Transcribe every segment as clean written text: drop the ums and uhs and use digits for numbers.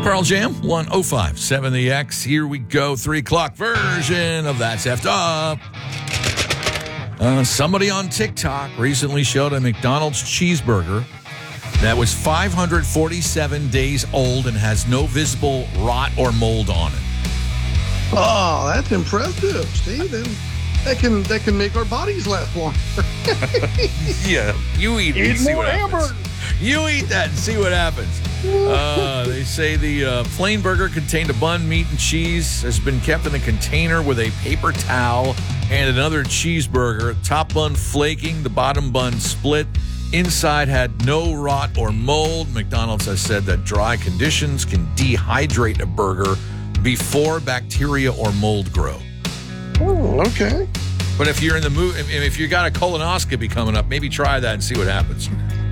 Pearl Jam, 105.7 The X. Here we go, 3 o'clock version of That's Effed Up. Somebody on TikTok recently showed a McDonald's cheeseburger that was 547 days old and has no visible rot or mold on it. Oh, that's impressive. See, then that can make our bodies last longer. Yeah, you eat it and see what happens. Hamburgers. You eat that and see what happens. They say the plain burger contained a bun, meat, and cheese. Has been kept in a container with a paper towel and another cheeseburger. Top bun flaking, the bottom bun split. Inside had no rot or mold. McDonald's has said that dry conditions can dehydrate a burger before bacteria or mold grow. Oh, okay. But if you're in the mood, if you got a colonoscopy coming up, maybe try that and see what happens.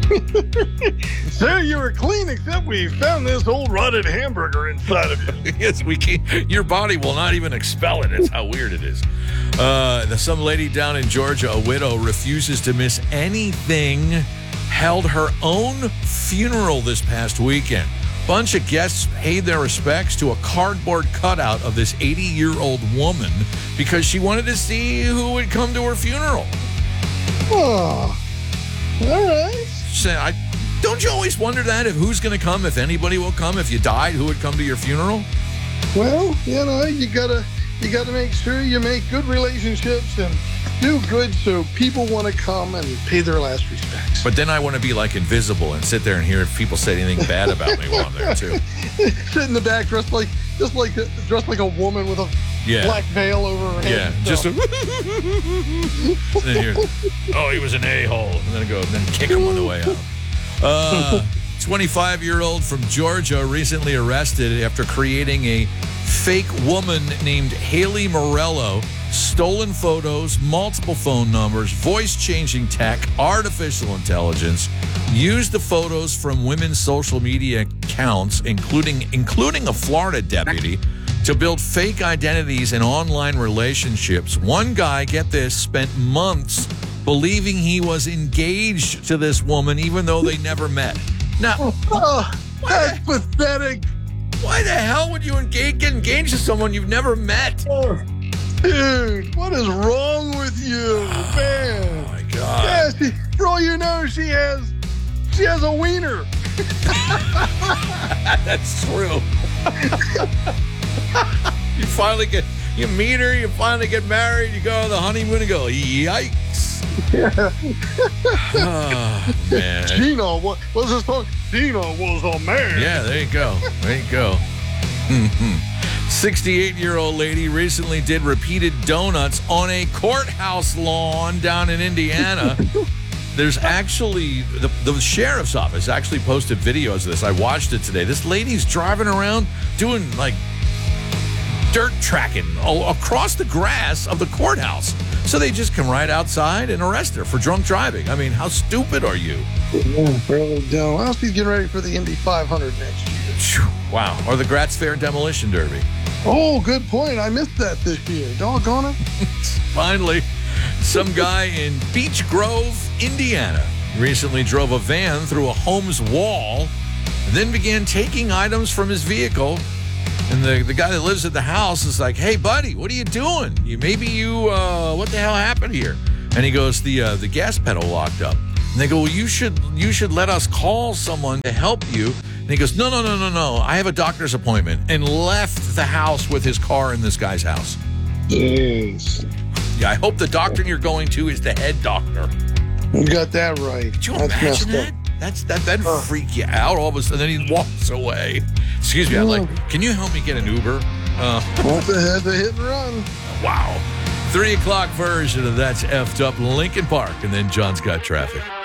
Sir, you were clean, except we found this old rotted hamburger inside of you. Yes, we can. Your body will not even expel it. That's how weird it is. Some lady down in Georgia, a widow, refuses to miss anything, held her own funeral this past weekend. Bunch of guests paid their respects to a cardboard cutout of this 80-year-old woman because she wanted to see who would come to her funeral. Oh, all right. Don't you always wonder that, if who's going to come, if anybody will come, if you died, who would come to your funeral? Well, you gotta make sure you make good relationships and do good so people want to come and pay their last respects. But then I want to be like invisible and sit there and hear if people say anything bad about me while I'm there too. Sit in the back dressed like a woman with a black veil over her head. Yeah, just and then hear, oh, he was an a-hole, and then kick him on the way out. 25-year-old from Georgia recently arrested after creating a fake woman named Haley Morello. Stolen photos, multiple phone numbers, voice-changing tech, artificial intelligence. Used the photos from women's social media accounts, including a Florida deputy, to build fake identities and online relationships. One guy, get this, spent months believing he was engaged to this woman, even though they never met. Now, that's pathetic. Why the hell would you get engaged to someone you've never met? Dude, what is wrong with you, man? Oh my God! Yeah, for all you know, she has a wiener. That's true. You meet her, you finally get married, you go on the honeymoon and go, yikes. Oh, man. Gina, what's this song? Gina was a man. Yeah, there you go. 68-year-old lady recently did repeated donuts on a courthouse lawn down in Indiana. There's actually, the sheriff's office actually posted videos of this. I watched it today. This lady's driving around doing like dirt tracking across the grass of the courthouse. So they just come right outside and arrest her for drunk driving. I mean, how stupid are you? Yeah, really dumb. Well, she's getting ready for the Indy 500 next year. Wow. Or the Gratz Fair Demolition Derby. Oh, good point. I missed that this year. Doggone it. Finally, some guy in Beech Grove, Indiana, recently drove a van through a home's wall and then began taking items from his vehicle. And the guy that lives at the house is like, hey, buddy, what are you doing? What the hell happened here? And he goes, the gas pedal locked up. And they go, well, you should let us call someone to help you. And he goes, no. I have a doctor's appointment, and left the house with his car in this guy's house. Jeez. Yeah, I hope the doctor you're going to is the head doctor. You got that right. Could you imagine that? That'd freak you out all of a sudden. And then he walks away. Excuse me, I'm like, can you help me get an Uber? What's the hit and run? Wow. 3 o'clock version of That's Effed Up, Lincoln Park, and then John's got traffic.